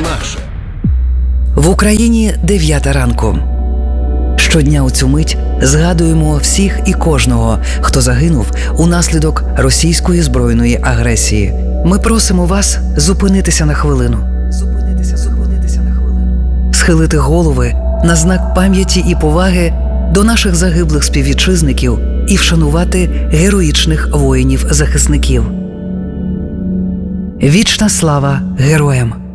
наше. В Україні 9 ранку. Щодня у цю мить згадуємо всіх і кожного, хто загинув унаслідок російської збройної агресії. Ми просимо вас зупинитися на хвилину. Схилити голови на знак пам'яті і поваги до наших загиблих співвітчизників і вшанувати героїчних воїнів-захисників. Вічна слава героям!